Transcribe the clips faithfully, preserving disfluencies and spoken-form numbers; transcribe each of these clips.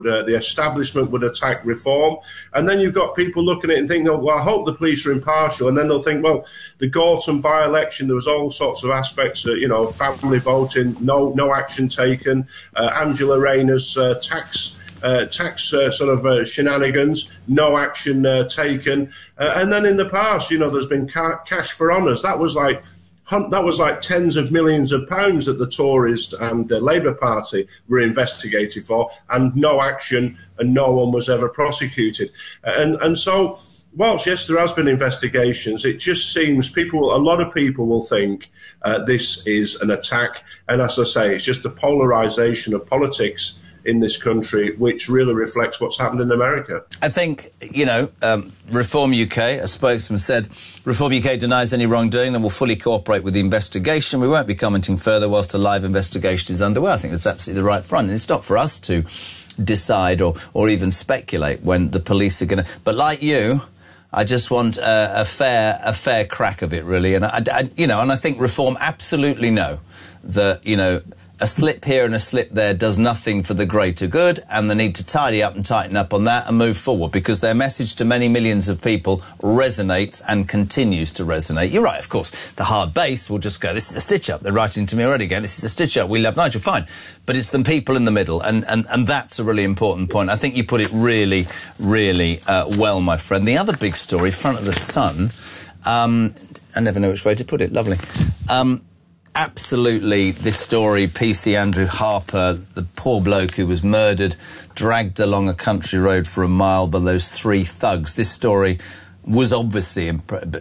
Uh, the establishment would attack reform. And then you've got people looking at it and thinking, oh, well, I hope the police are impartial. And then they'll think, well, the Gorton by-election, there was all sorts of aspects, uh, you know, family voting, no no action taken, uh, Angela Rayner's uh, tax uh, tax uh, sort of uh, shenanigans, no action uh, taken. Uh, and then in the past, you know, there's been ca cash for honours. That was like That was like tens of millions of pounds that the Tories and the Labour Party were investigated for, and no action, and no one was ever prosecuted. And and so, whilst yes, there has been investigations, it just seems people, a lot of people will think uh, this is an attack. And as I say, it's just the polarisation of politics in this country, which really reflects what's happened in America. I think, you know, um, Reform U K, a spokesman said, Reform U K denies any wrongdoing and will fully cooperate with the investigation. We won't be commenting further whilst a live investigation is underway. I think that's absolutely the right front. And it's not for us to decide or, or even speculate when the police are going to... But like you, I just want a, a fair a fair crack of it, really. And, I, I, you know, and I think Reform absolutely know that, you know, a slip here and a slip there does nothing for the greater good, and they need to tidy up and tighten up on that and move forward, because their message to many millions of people resonates and continues to resonate. You're right, of course, the hard base will just go, this is a stitch-up. They're writing to me already again, this is a stitch-up. We love Nigel, fine. But it's the people in the middle, and, and, and that's a really important point. I think you put it really, really uh, well, my friend. The other big story, front of the Sun, um, I never know which way to put it, lovely. Um, Absolutely, this story, P C Andrew Harper, the poor bloke who was murdered, dragged along a country road for a mile by those three thugs. This story was obviously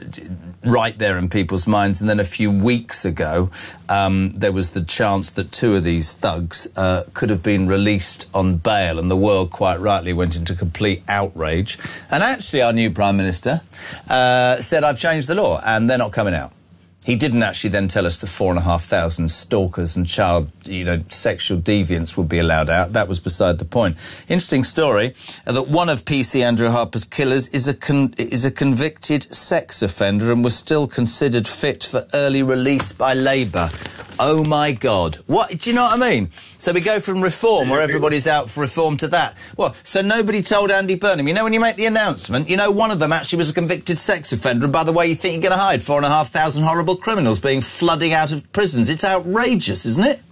right there in people's minds. And then a few weeks ago, um, there was the chance that two of these thugs uh, could have been released on bail. And the world, quite rightly, went into complete outrage. And actually, our new Prime Minister uh, said, I've changed the law, and they're not coming out. He didn't actually then tell us the four and a half thousand stalkers and child, you know, sexual deviants would be allowed out. That was beside the point. Interesting story uh, that one of P C Andrew Harper's killers is a con is a convicted sex offender and was still considered fit for early release by Labour. Oh my God! What do you know what I mean? So we go from Reform, where everybody's out for Reform, to that. Well, so nobody told Andy Burnham. You know, when you make the announcement, you know, one of them actually was a convicted sex offender. And by the way, you think you're going to hide four and a half thousand horrible criminals being flooding out of prisons? It's outrageous, isn't it?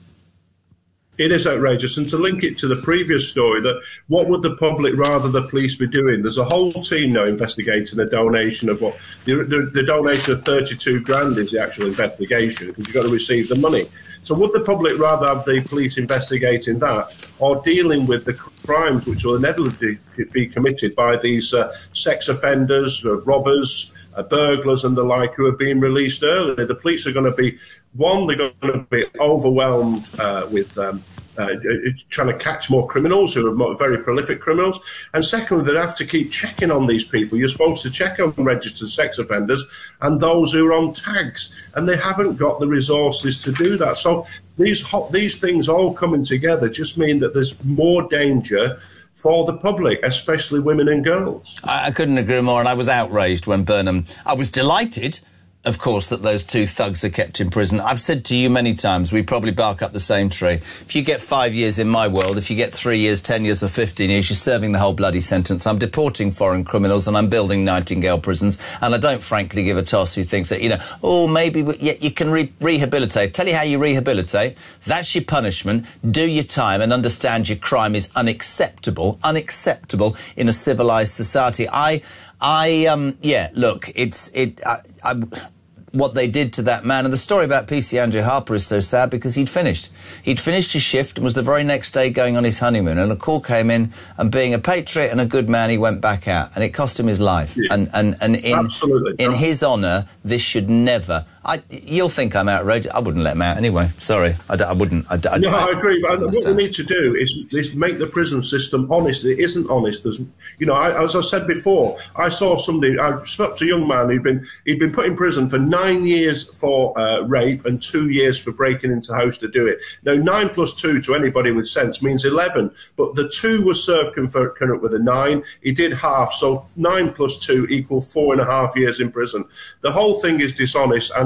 It is outrageous. And to link it to the previous story, that what would the public rather the police be doing? There's a whole team now investigating a donation of what the, the, the donation of thirty-two grand is the actual investigation, because you've got to receive the money. So would the public rather have the police investigating that, or dealing with the crimes which will inevitably be committed by these uh, sex offenders, uh, robbers, uh, burglars and the like, who are being released early? The police are going to be, one, they're going to be overwhelmed uh, with um, uh, trying to catch more criminals who are more, very prolific criminals. And secondly, they have to keep checking on these people. You're supposed to check on registered sex offenders and those who are on tags, and they haven't got the resources to do that. So these, hot, these things all coming together just mean that there's more danger for the public, especially women and girls. I, I couldn't agree more, and I was outraged when Burnham... I was delighted, of course, that those two thugs are kept in prison. I've said to you many times, we probably bark up the same tree. If you get five years in my world, if you get three years, ten years or fifteen years, you're serving the whole bloody sentence. I'm deporting foreign criminals and I'm building Nightingale prisons, and I don't frankly give a toss who thinks that, you know, oh, maybe yeah, you can re rehabilitate. Tell you how you rehabilitate. That's your punishment. Do your time and understand your crime is unacceptable, unacceptable in a civilised society. I... I, um, yeah, look, it's, it, I, I, what they did to that man, and the story about P C Andrew Harper is so sad because he'd finished. He'd finished his shift and was the very next day going on his honeymoon, and a call came in, and being a patriot and a good man, he went back out, and it cost him his life. Yeah. And, and, and in, Absolutely. in his honour, this should never... I, you'll think I'm outraged. I wouldn't let him out anyway. Sorry, I, d I wouldn't. I, d I, no, I, I agree. But what we need to do is, is make the prison system honest. It isn't honest. There's, you know, I, as I said before, I saw somebody. I spoke to a young man who'd been he'd been put in prison for nine years for uh, rape and two years for breaking into a house to do it. Now, nine plus two to anybody with sense means eleven. But the two was served concurrent with a nine. He did half, so nine plus two equal four and a half years in prison. The whole thing is dishonest, and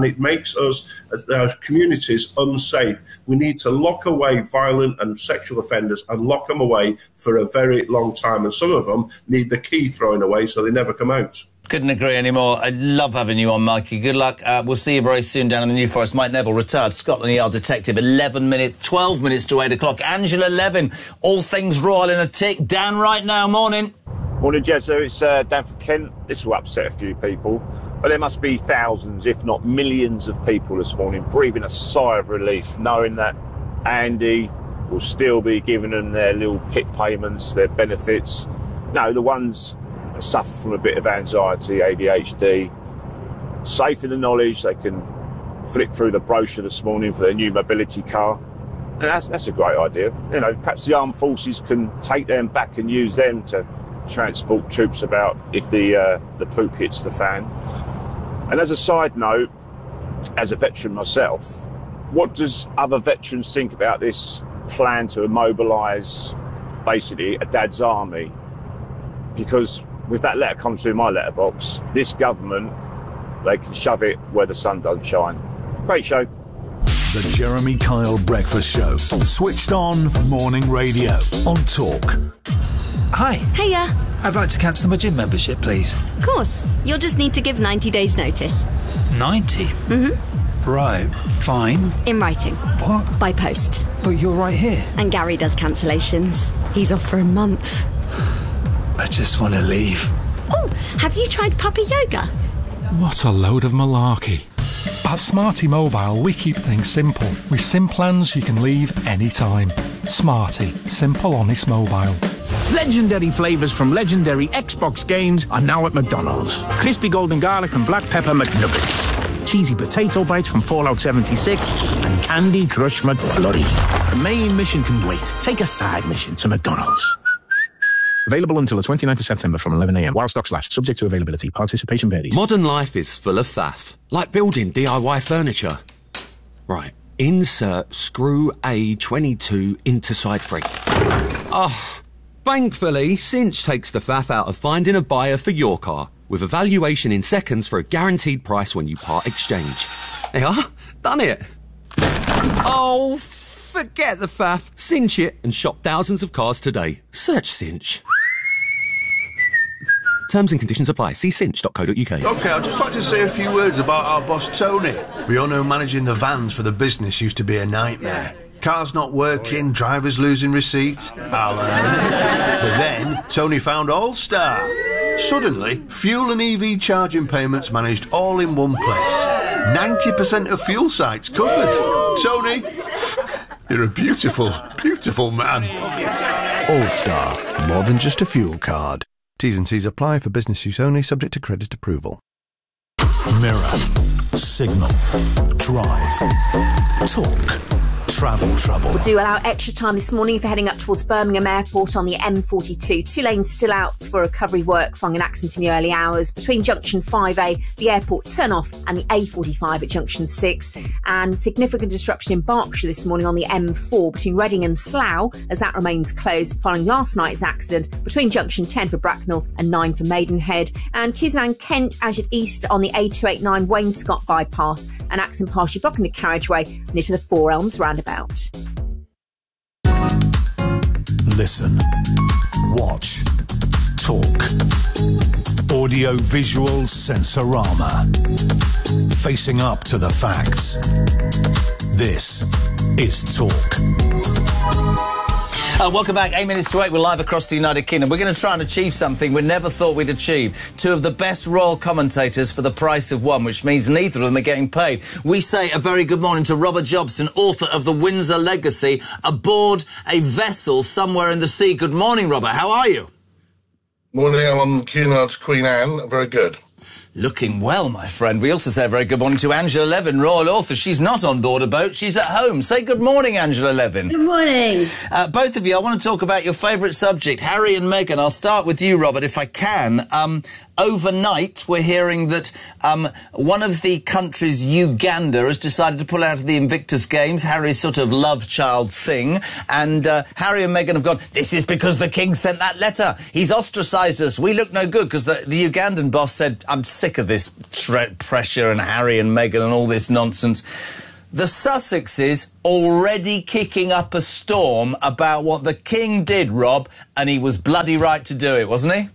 and it makes us, our communities, unsafe. We need to lock away violent and sexual offenders and lock them away for a very long time. And some of them need the key thrown away so they never come out. Couldn't agree anymore. I love having you on, Mikey. Good luck. Uh, we'll see you very soon down in the New Forest. Mike Neville, retired Scotland Yard detective. eleven minutes, twelve minutes to eight o'clock. Angela Levin, all things royal in a tick. Dan, right now, morning. Morning, Jezza. It's uh, Dan from Kent. This will upset a few people, but there must be thousands, if not millions of people this morning breathing a sigh of relief, knowing that Andy will still be giving them their little pit payments, their benefits. No, the ones that suffer from a bit of anxiety, A D H D, safe in the knowledge they can flick through the brochure this morning for their new mobility car. And that's, that's a great idea. You know, perhaps the armed forces can take them back and use them to transport troops about if the uh, the poop hits the fan. And as a side note, as a veteran myself, what does other veterans think about this plan to immobilise basically a dad's army? Because with that letter come through my letterbox, this government, they can shove it where the sun don't shine. Great show. The Jeremy Kyle Breakfast Show. Switched on morning radio on Talk. Hi. Hiya. I'd like to cancel my gym membership, please. Of course. You'll just need to give ninety days notice. ninety? Mm-hmm. Right. Fine. In writing. What? By post. But you're right here. And Gary does cancellations. He's off for a month. I just want to leave. Oh, have you tried puppy yoga? What a load of malarkey. At Smarty Mobile, we keep things simple. With SIM plans you can leave anytime. Smarty. Simple, honest mobile. Legendary flavours from legendary Xbox games are now at McDonald's. Crispy golden garlic and black pepper McNuggets. Cheesy potato bites from Fallout seventy-six. And Candy Crush McFlurry. The main mission can wait. Take a side mission to McDonald's. Available until the twenty-ninth of September from eleven a m while stocks last. Subject to availability. Participation varies. Modern life is full of faff. Like building D I Y furniture. Right. Insert screw A twenty-two into side three. Oh, thankfully, Cinch takes the faff out of finding a buyer for your car. With evaluation in seconds for a guaranteed price when you part exchange. They are. Done it. Oh, forget the faff. Cinch it and shop thousands of cars today. Search Cinch. Terms and conditions apply. See cinch dot co dot u k. OK, I'd just like to say a few words about our boss, Tony. We all know managing the vans for the business used to be a nightmare. Cars not working, drivers losing receipts. I'll earn. But then, Tony found All-Star. Suddenly, fuel and E V charging payments managed all in one place. ninety percent of fuel sites covered. Tony, you're a beautiful, beautiful man. All-Star. More than just a fuel card. T's and C's apply for business use only, subject to credit approval. Mirror. Signal. Drive. Talk. Travel trouble. We do allow extra time this morning if you're heading up towards Birmingham Airport on the M forty-two. Two lanes still out for recovery work following an accident in the early hours between junction five A, the airport turn-off, and the A forty-five at junction six. And significant disruption in Berkshire this morning on the M four between Reading and Slough, as that remains closed following last night's accident between junction ten for Bracknell and nine for Maidenhead. And Cusanan Kent, Azure East on the A two eighty-nine Wainscott bypass, an accident partially blocking the carriageway near to the Four Elms roundabout. Listen. Watch. Talk. Audio visual sensorama. Facing up to the facts. This is Talk. Uh, welcome back. Eight minutes to eight. We're live across the United Kingdom. We're going to try and achieve something we never thought we'd achieve. Two of the best royal commentators for the price of one, which means neither of them are getting paid. We say a very good morning to Robert Jobson, author of The Windsor Legacy, aboard a vessel somewhere in the sea. Good morning, Robert. How are you? Morning. I'm on Cunard's Queen Anne. Very good. Looking well, my friend. We also say a very good morning to Angela Levin, royal author. She's not on board a boat. She's at home. Say good morning, Angela Levin. Good morning. Uh, both of you, I want to talk about your favourite subject, Harry and Meghan. I'll start with you, Robert, if I can. Um, overnight, we're hearing that um, one of the countries, Uganda, has decided to pull out of the Invictus Games, Harry's sort of love child thing. And uh, Harry and Meghan have gone, this is because the king sent that letter. He's ostracised us. We look no good, because the, the Ugandan boss said, I'm sick of this tre- pressure and Harry and Meghan and all this nonsense. The Sussexes already kicking up a storm about what the King did, Rob, and he was bloody right to do it, wasn't he?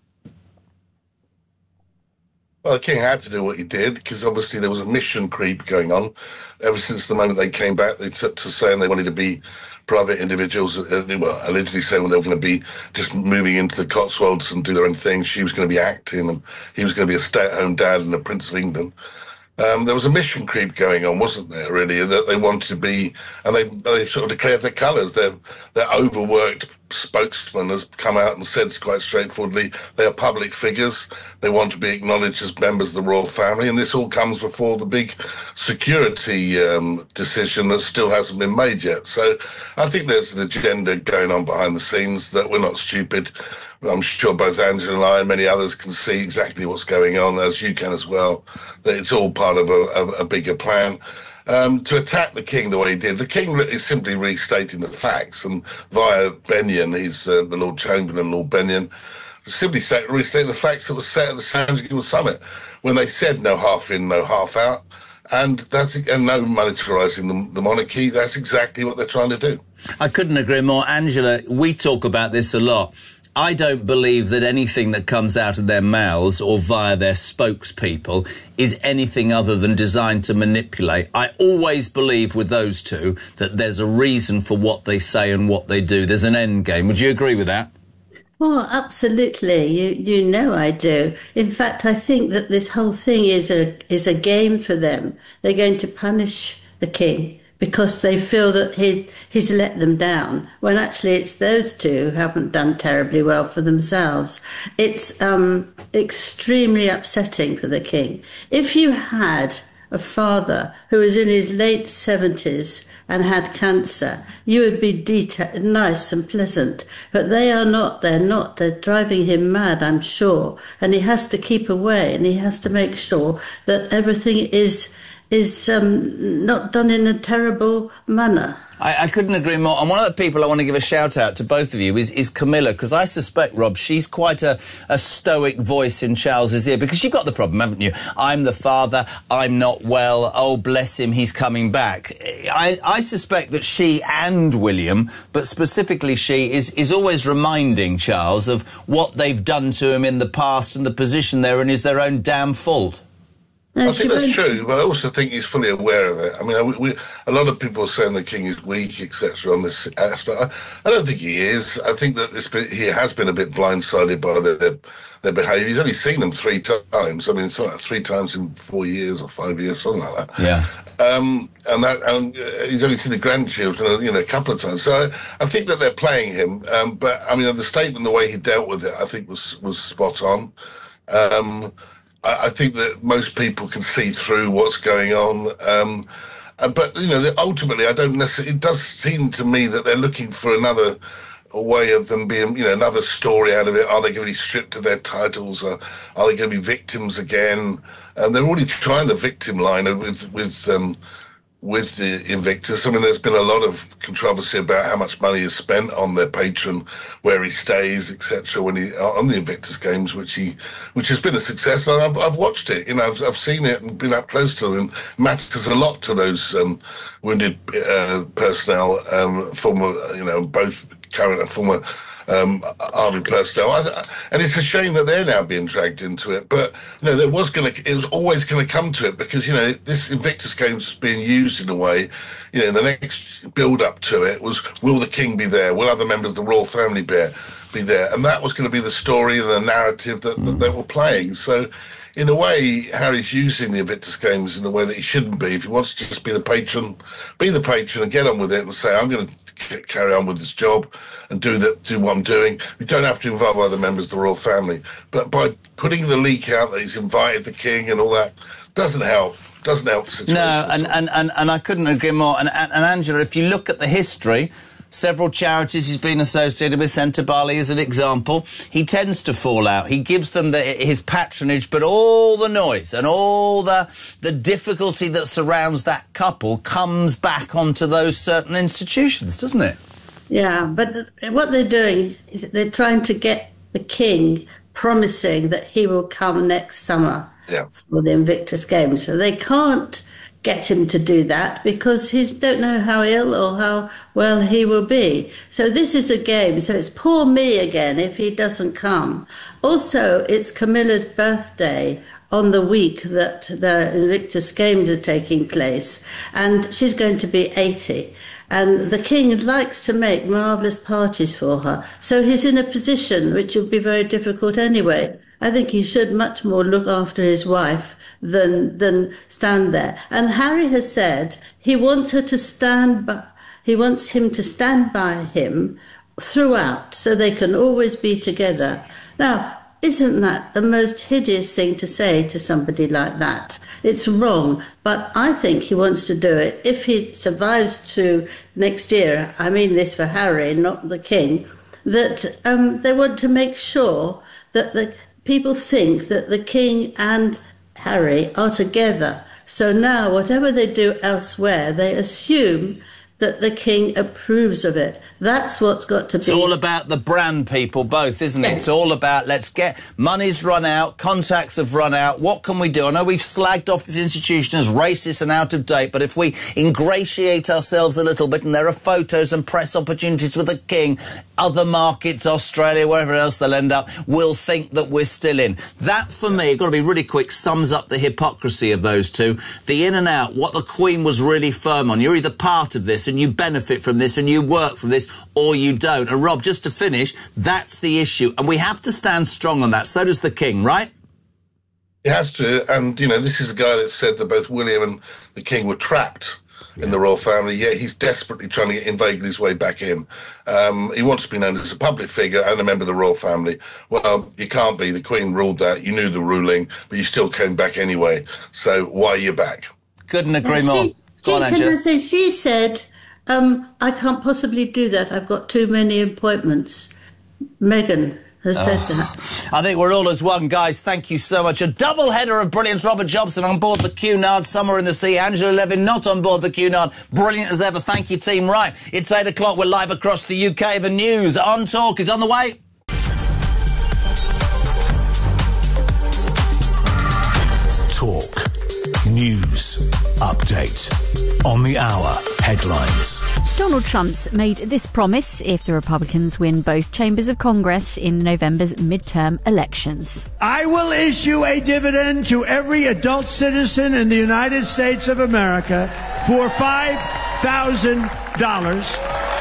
Well, the King had to do what he did because obviously there was a mission creep going on ever since the moment they came back. They took to saying they wanted to be private individuals. Uh, they were allegedly saying they were going to be just moving into the Cotswolds and do their own thing. She was going to be acting, and he was going to be a stay-at-home dad and a Prince of England. Um, there was a mission creep going on, wasn't there, really, that they wanted to be, and they they sort of declared their colours. Their, their overworked spokesman has come out and said quite straightforwardly they are public figures. They want to be acknowledged as members of the royal family, and this all comes before the big security um, decision that still hasn't been made yet. So I think there's an agenda going on behind the scenes that we're not stupid. I'm sure both Angela and I and many others can see exactly what's going on, as you can as well, that it's all part of a, a, a bigger plan. Um, to attack the King the way he did, the King is simply restating the facts, and via Benyon, he's uh, the Lord Chamberlain, Lord Benyon, simply say, restate the facts that were set at the Sanjigal Summit, when they said no half in, no half out, and that's and no monetarising the, the monarchy. That's exactly what they're trying to do. I couldn't agree more. Angela, we talk about this a lot. I don't believe that anything that comes out of their mouths or via their spokespeople is anything other than designed to manipulate. I always believe with those two that there's a reason for what they say and what they do. There's an end game. Would you agree with that? Well, absolutely. You you know I do. In fact, I think that this whole thing is a is a game for them. They're going to punish the King because they feel that he he's let them down, when actually it's those two who haven't done terribly well for themselves. It's um, extremely upsetting for the King. If you had a father who was in his late seventies and had cancer, you would be deta- nice and pleasant. But they are not, they're not. They're driving him mad, I'm sure. And he has to keep away, and he has to make sure that everything is is um, not done in a terrible manner. I, I couldn't agree more. And one of the people I want to give a shout-out to both of you is, is Camilla, because I suspect, Rob, she's quite a, a stoic voice in Charles's ear, because you've got the problem, haven't you? I'm the father, I'm not well, oh, bless him, he's coming back. I, I suspect that she and William, but specifically she, is, is always reminding Charles of what they've done to him in the past, and the position they're in is their own damn fault. No, I think that's true, but I also think he's fully aware of it. I mean, we, we, a lot of people are saying the King is weak, et cetera, on this aspect. I, I don't think he is. I think that this, he has been a bit blindsided by their, their, their behaviour. He's only seen them three times. I mean, something like three times in four years or five years, something like that. Yeah. Um, and that, and he's only seen the grandchildren, you know, a couple of times. So I, I think that they're playing him. Um, but I mean, the statement, the way he dealt with it, I think was was spot on. Um, I think that most people can see through what's going on. Um, but, you know, ultimately, I don't necessarily... It does seem to me that they're looking for another way of them being, you know, another story out of it. Are they going to be stripped of their titles? Or are they going to be victims again? And they're already trying the victim line with... with um, with the Invictus. I mean, there's been a lot of controversy about how much money is spent on their patron, where he stays, et cetera, when he on the Invictus Games, which he, which has been a success. And I've, I've watched it, you know, I've, I've seen it and been up close to it. And it matters a lot to those um, wounded uh, personnel, um, former, you know, both current and former um, army personnel. I, and it's a shame that they're now being dragged into it. But, you know, there was going to, it was always going to come to it, because, you know, this Invictus Games is being used in a way, you know, the next build-up to it was, will the King be there? Will other members of the royal family be, be there? And that was going to be the story and the narrative that, that they were playing. So, in a way, Harry's using the Invictus Games in a way that he shouldn't be. If he wants to just be the patron, be the patron and get on with it and say, I'm going to carry on with this job and do that, do what I'm doing. We don't have to involve other members of the royal family. But by putting the leak out that he's invited the King and all that, doesn't help. Doesn't help the situation. No, and, and, and, and I couldn't agree more. And, and, and Angela, if you look at the history, several charities he's been associated with, Centre Bali as an example, he tends to fall out. He gives them the, his patronage, but all the noise and all the the difficulty that surrounds that couple comes back onto those certain institutions, doesn't it? Yeah, but what they're doing is they're trying to get the King promising that he will come next summer. yeah. for the Invictus Games. So they can't get him to do that because he don't know how ill or how well he will be. So this is a game. So it's poor me again if he doesn't come. Also, it's Camilla's birthday on the week that the Invictus Games are taking place, and she's going to be eighty. And the king likes to make marvellous parties for her. So he's in a position which would be very difficult anyway. I think he should much more look after his wife than than stand there. And Harry has said he wants her to stand by, he wants him to stand by him throughout, so they can always be together. Now, isn't that the most hideous thing to say to somebody like that? It's wrong, but I think he wants to do it. If he survives to next year, I mean this for Harry, not the king, that um, they want to make sure that the people think that the king and Harry are together. So now, whatever they do elsewhere, they assume that the king approves of it. That's what's got to be. It's all about the brand, people, both, isn't it? It's all about, let's get, money's run out, contacts have run out, what can we do? I know we've slagged off this institution as racist and out of date, but if we ingratiate ourselves a little bit and there are photos and press opportunities with the king, other markets, Australia, wherever else they'll end up, will think that we're still in. That, for me, got to be really quick, sums up the hypocrisy of those two. The in and out, what the Queen was really firm on. You're either part of this and you benefit from this and you work from this, or you don't. And Rob, just to finish, that's the issue. And we have to stand strong on that. So does the king, right? He has to. And, you know, this is a guy that said that both William and the king were trapped in the royal family, yet he's desperately trying to inveigle his way back in. Um, he wants to be known as a public figure and a member of the royal family. Well, you can't be. The Queen ruled that. You knew the ruling, but you still came back anyway. So why are you back? Couldn't agree Well, more. she, Go on, she, can Angela. I say, she said, um, I can't possibly do that. I've got too many appointments. Meghan has said Oh. that. I think we're all as one, guys. Thank you so much. A double header of brilliance. Robert Jobson on board the Cunard, Somewhere in the Sea. Angela Levin not on board the Cunard. Brilliant as ever. Thank you, team. Right, it's eight o'clock. We're live across the U K. The news on Talk is on the way. Talk. News. Update. On the hour. Headlines. Donald Trump's made this promise if the Republicans win both chambers of Congress in November's midterm elections. I will issue a dividend to every adult citizen in the United States of America for five thousand dollars.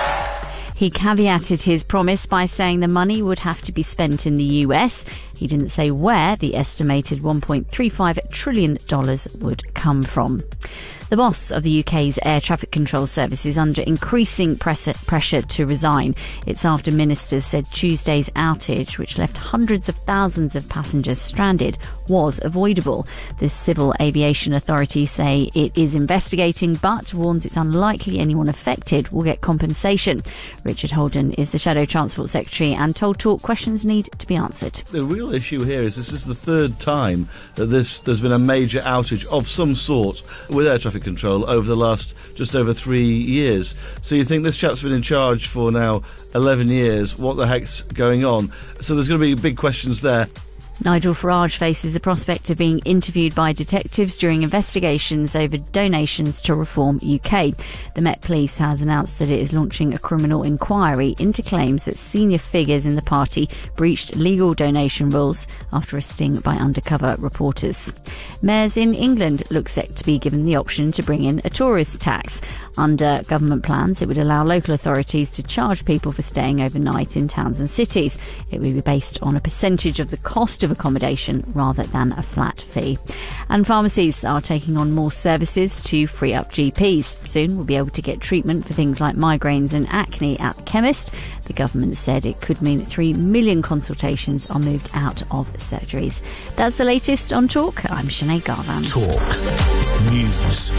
He caveated his promise by saying the money would have to be spent in the U S. He didn't say where the estimated one point three five trillion dollars would come from. The boss of the U K's air traffic control service is under increasing pressure, pressure to resign. It's after ministers said Tuesday's outage, which left hundreds of thousands of passengers stranded, was avoidable. The Civil Aviation Authority say it is investigating, but warns it's unlikely anyone affected will get compensation. Richard Holden is the Shadow Transport Secretary and told Talk questions need to be answered. The real issue here is this is the third time that this there's been a major outage of some sort with air traffic control over the last just over three years. So you think this chap's been in charge for now eleven years. What the heck's going on? So there's going to be big questions there. Nigel Farage faces the prospect of being interviewed by detectives during investigations over donations to Reform U K. The Met Police has announced that it is launching a criminal inquiry into claims that senior figures in the party breached legal donation rules after a sting by undercover reporters. Mayors in England look set to be given the option to bring in a tourist tax. Under government plans, it would allow local authorities to charge people for staying overnight in towns and cities. It would be based on a percentage of the cost of accommodation rather than a flat fee. And pharmacies are taking on more services to free up G Ps. Soon we'll be able to get treatment for things like migraines and acne at the chemist. The government said it could mean three million consultations are moved out of surgeries. That's the latest on Talk. I'm Sinead Garvan. Talk. News.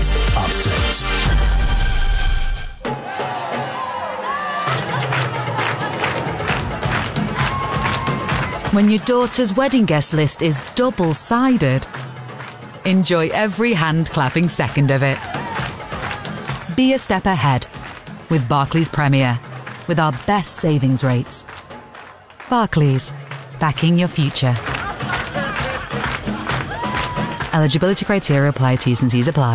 Update. When your daughter's wedding guest list is double-sided, enjoy every hand-clapping second of it. Be a step ahead with Barclays Premier, with our best savings rates. Barclays, backing your future. Eligibility criteria apply. T's and C's apply.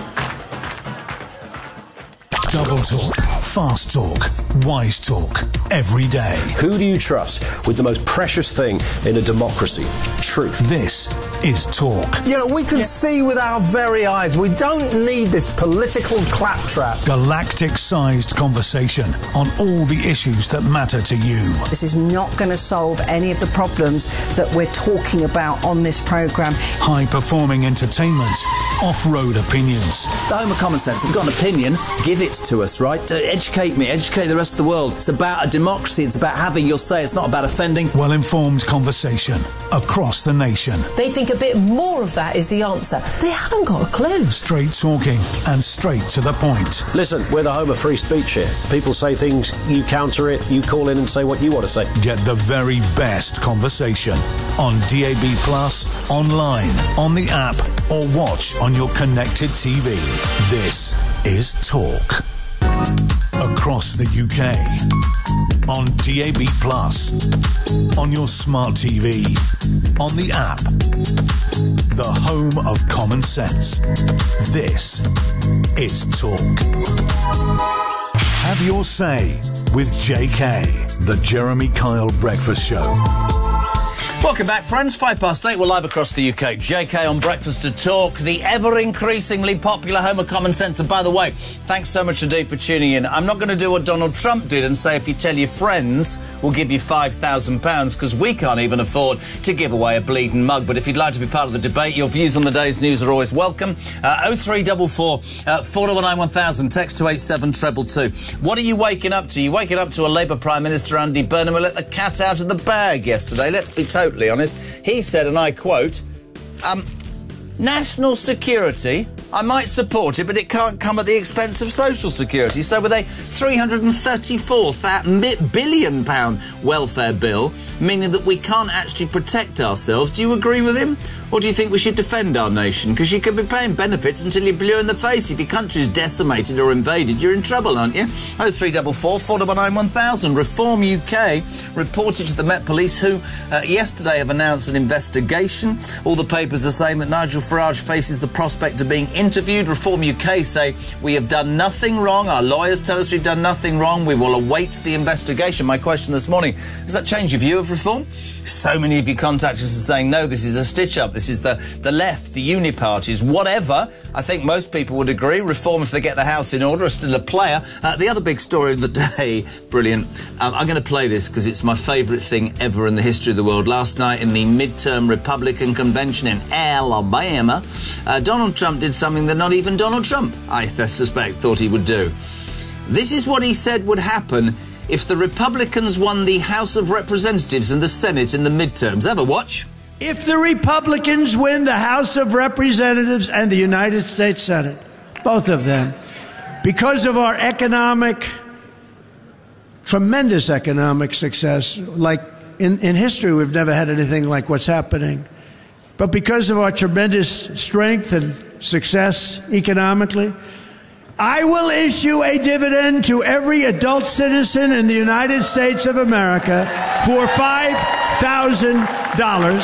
Double talk, fast talk, wise talk, every day. Who do you trust with the most precious thing in a democracy? Truth. This is talk. You know, we can yeah. see with our very eyes. We don't need this political claptrap. Galactic-sized conversation on all the issues that matter to you. This is not going to solve any of the problems that we're talking about on this programme. High-performing entertainment, off-road opinions. The home of common sense. If you've got an opinion, give it to us, right? To educate me, educate the rest of the world. It's about a democracy. It's about having your say. It's not about offending. Well-informed conversation across the nation. They think a bit more of that is the answer. They haven't got a clue. Straight talking and straight to the point. Listen, we're the home of free speech here. People say things, you counter it, you call in and say what you want to say. Get the very best conversation on D A B Plus, online, on the app, or watch on your connected T V. This is Talk. Across the U K. On D A B Plus. On your smart T V. On the app. The home of common sense. This is Talk. Have your say with J K, the Jeremy Kyle Breakfast Show. Welcome back, friends. Five past eight. We're live across the U K. J K on Breakfast to Talk, the ever-increasingly popular home of common sense. And by the way, thanks so much indeed for tuning in. I'm not going to do what Donald Trump did and say if you tell your friends, we'll give you five thousand pounds, because we can't even afford to give away a bleeding mug. But if you'd like to be part of the debate, your views on the day's news are always welcome. Uh, oh three four four, four oh nine one thousand, text to eight seven two two two. What are you waking up to? You waking up to a Labour Prime Minister, Andy Burnham, who let the cat out of the bag yesterday. Let's be totally honest. He said, and I quote, um, national security, I might support it, but it can't come at the expense of social security. So with a three hundred thirty-four billion pounds welfare bill, meaning that we can't actually protect ourselves, do you agree with him? Or do you think we should defend our nation? Because you could be paying benefits until you're blue in the face. If your country's decimated or invaded, you're in trouble, aren't you? oh three four four, four oh nine one thousand. Reform U K reported to the Met Police, who uh, yesterday have announced an investigation. All the papers are saying that Nigel Farage faces the prospect of being interviewed. Reform U K say, we have done nothing wrong. Our lawyers tell us we've done nothing wrong. We will await the investigation. My question this morning, does that change your view of reform? So many of you contact us and saying, no, this is a stitch-up. This is the, the left, the uni-parties, whatever. I think most people would agree. Reform, if they get the house in order, are still a player. Uh, the other big story of the day, brilliant. Um, I'm going to play this because it's my favourite thing ever in the history of the world. Last night in the midterm Republican convention in Alabama, uh, Donald Trump did something that not even Donald Trump, I suspect, thought he would do. This is what he said would happen if the Republicans won the House of Representatives and the Senate in the midterms. Have a watch. If the Republicans win the House of Representatives and the United States Senate, both of them, because of our economic, tremendous economic success, like in, in history we've never had anything like what's happening, but because of our tremendous strength and success economically, I will issue a dividend to every adult citizen in the United States of America for five thousand dollars.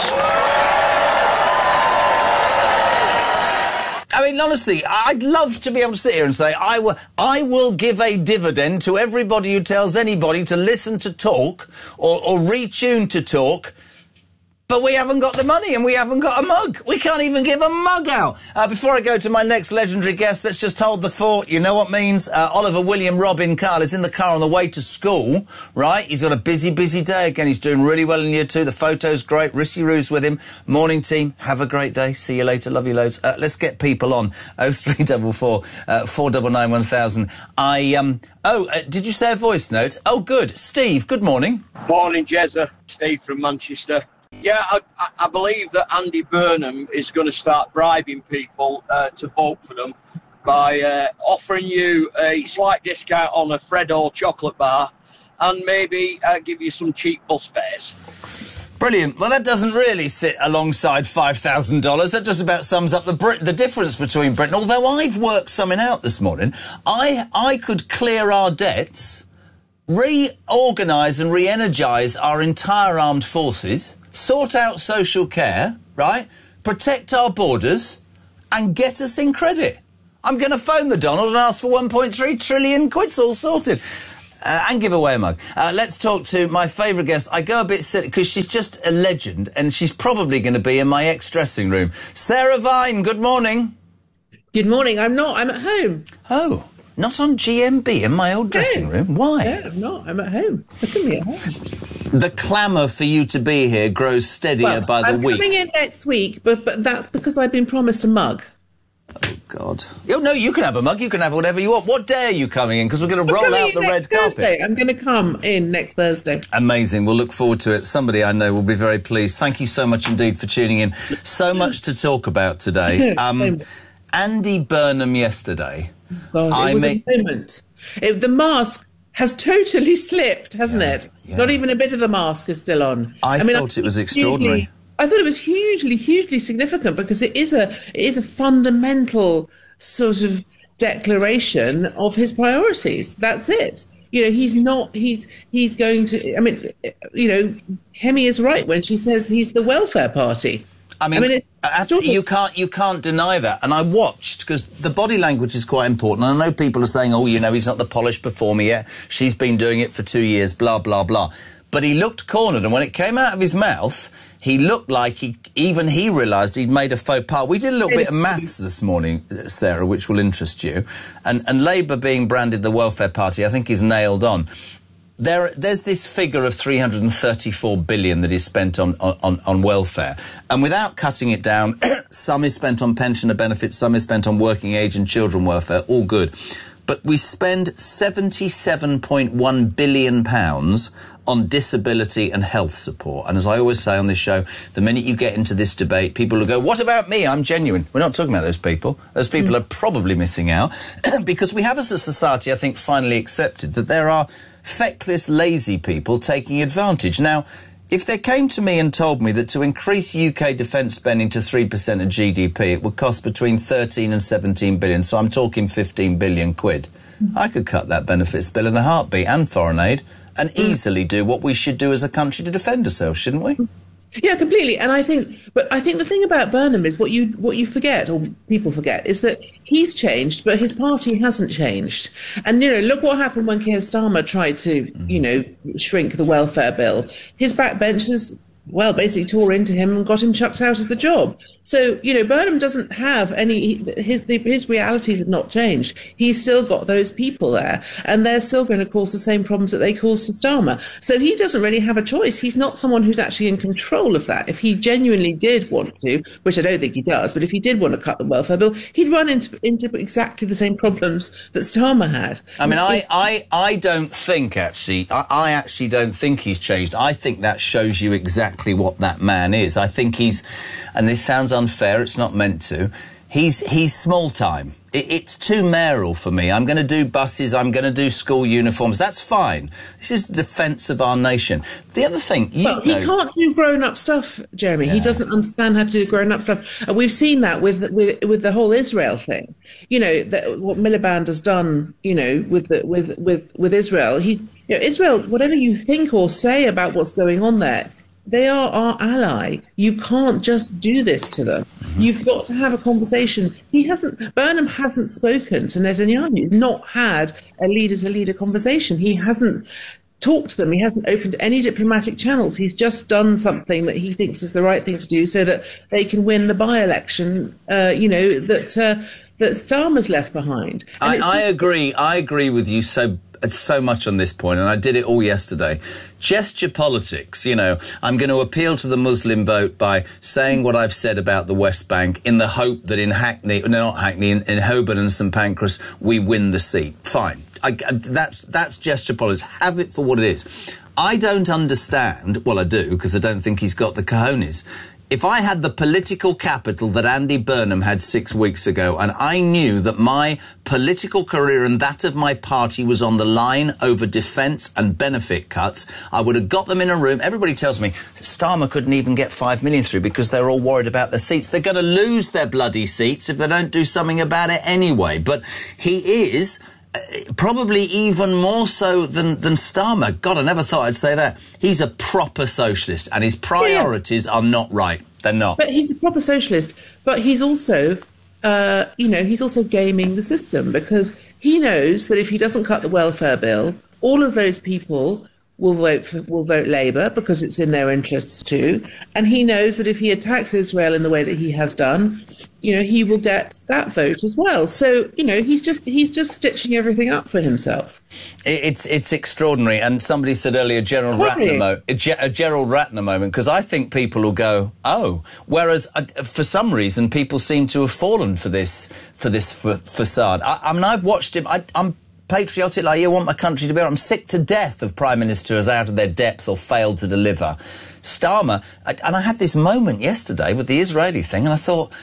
I mean, honestly, I'd love to be able to sit here and say, I will, I will give a dividend to everybody who tells anybody to listen to Talk or, or retune to Talk. But we haven't got the money and we haven't got a mug. We can't even give a mug out. Uh, before I go to my next legendary guest, let's just hold the fort. You know what means? Uh, Oliver William Robin Carl is in the car on the way to school, right? He's got a busy, busy day again. He's doing really well in year two. The photo's great. Rissy Roo's with him. Morning, team. Have a great day. See you later. Love you loads. Uh, let's get people on. oh three four four, four nine nine one thousand. I, um... Oh, uh, did you say a voice note? Oh, good. Steve, good morning. Morning, Jezza. Steve from Manchester. Yeah, I, I believe that Andy Burnham is going to start bribing people uh, to vote for them by uh, offering you a slight discount on a Freddo chocolate bar and maybe uh, give you some cheap bus fares. Brilliant. Well, that doesn't really sit alongside five thousand dollars. That just about sums up the Brit- the difference between Britain. Although I've worked something out this morning, I I could clear our debts, reorganise and re-energise our entire armed forces, sort out social care, right? protect our borders, and get us in credit. I'm going to phone the Donald and ask for one point three trillion quid's all sorted. Uh, and give away a mug. Uh, let's talk to my favourite guest. I go a bit silly because she's just a legend and she's probably going to be in my ex-dressing room. Sarah Vine, good morning. Good morning. I'm not. I'm at home. Oh, not on G M B in my old dressing No. room? Why? No, I'm not. I'm at home. Look at me at home. The clamour for you to be here grows steadier Well, by the I'm week. coming in next week, but but that's because I've been promised a mug. God. Oh, no, you can have a mug. You can have whatever you want. What day are you coming in? Because we're going to roll out the red carpet. Thursday. I'm going to come in next Thursday. Amazing. We'll look forward to it. Somebody I know will be very pleased. Thank you so much indeed for tuning in. So much to talk about today. Um, Andy Burnham yesterday. God, I it was make- a moment. It, the mask has totally slipped, hasn't it? yeah. Not even a bit of the mask is still on. I mean, thought it was hugely- extraordinary. I thought it was hugely, hugely significant because it is a it is a fundamental sort of declaration of his priorities. That's it. You know, he's not. He's he's going to. I mean, you know, Kemi is right when she says he's the welfare party. I mean, it's uh, sort of- you can't you can't deny that. And I watched, because the body language is quite important. And I know people are saying, oh, you know, he's not the polished performer yet. She's been doing it for two years, blah, blah, blah. But he looked cornered. And when it came out of his mouth, he looked like he even he realised he'd made a faux pas. We did a little bit of maths this morning, Sarah, which will interest you. And, and Labour being branded the welfare party, I think is nailed on. There, there's this figure of three hundred thirty-four billion that is spent on, on, on welfare. And without cutting it down, some is spent on pensioner benefits, some is spent on working age and children welfare, all good. But we spend seventy-seven point one billion pounds on disability and health support. And as I always say on this show, the minute you get into this debate, people will go, what about me? I'm genuine. We're not talking about those people. Those people mm. are probably missing out because we have as a society, I think, finally accepted that there are feckless, lazy people taking advantage. Now, if they came to me and told me that to increase U K defence spending to three percent of G D P, it would cost between thirteen and seventeen billion, so I'm talking fifteen billion quid, mm. I could cut that benefits bill in a heartbeat and foreign aid and mm. easily do what we should do as a country to defend ourselves, shouldn't we? Yeah, completely. And I think, but I think the thing about Burnham is what you what you forget, or people forget, is that he's changed, but his party hasn't changed. And, you know, look what happened when Keir Starmer tried to, you know, shrink the welfare bill. His backbenchers, well, basically tore into him and got him chucked out of the job. So, you know, Burnham doesn't have any, his his realities have not changed. He's still got those people there, and they're still going to cause the same problems that they caused for Starmer. So he doesn't really have a choice. He's not someone who's actually in control of that. If he genuinely did want to, which I don't think he does, but if he did want to cut the welfare bill, he'd run into into exactly the same problems that Starmer had. I mean, I, I, I don't think, actually, I, I actually don't think he's changed. I think that shows you exactly what that man is. I think he's, and this sounds unfair, it's not meant to, he's he's small time. It, it's too mayoral for me. I'm going to do buses, I'm going to do school uniforms. That's fine. This is the defence of our nation. The other thing, you well, he know, can't do grown-up stuff, Jeremy. Yeah. He doesn't understand how to do grown-up stuff. And we've seen that with with with the whole Israel thing. You know, that what Miliband has done, you know, with the, with with with Israel. He's, you know, Israel, whatever you think or say about what's going on there, they are our ally. You can't just do this to them. Mm-hmm. You've got to have a conversation. He hasn't, Burnham hasn't spoken to Netanyahu. He's not had a leader-to-leader conversation. He hasn't talked to them. He hasn't opened any diplomatic channels. He's just done something that he thinks is the right thing to do so that they can win the by-election, uh, you know, that uh, that Starmer's left behind. And I, it's I just- agree. I agree with you so so much on this point, and I did it all yesterday. Gesture politics, you know, I'm going to appeal to the Muslim vote by saying what I've said about the West Bank in the hope that in Hackney, no, not Hackney, in, in Holborn and St Pancras, we win the seat. Fine. I, I, that's, that's gesture politics. Have it for what it is. I don't understand, well, I do, because I don't think he's got the cojones. If I had the political capital that Andy Burnham had six weeks ago, and I knew that my political career and that of my party was on the line over defence and benefit cuts, I would have got them in a room. Everybody tells me Starmer couldn't even get five million through because they're all worried about their seats. They're going to lose their bloody seats if they don't do something about it anyway. But he is probably even more so than, than Starmer. God, I never thought I'd say that. He's a proper socialist, and his priorities yeah. are not right. They're not. But he's a proper socialist, but he's also, uh, you know, he's also gaming the system, because he knows that if he doesn't cut the welfare bill, all of those people will vote for, will vote Labour, because it's in their interests too. And he knows that if he attacks Israel in the way that he has done, you know, he will get that vote as well. So, you know, he's just he's just stitching everything up for himself. It's it's extraordinary. And somebody said earlier, Gerald Ratner, mo- a, Ge- a Gerald Ratner moment, because I think people will go, oh. Whereas uh, for some reason, people seem to have fallen for this for this fa- facade. I, I mean, I've watched him. I, I'm. patriotic like you, want my country to be. I'm sick to death of prime ministers out of their depth or failed to deliver. Starmer, I, and I had this moment yesterday with the Israeli thing, and I thought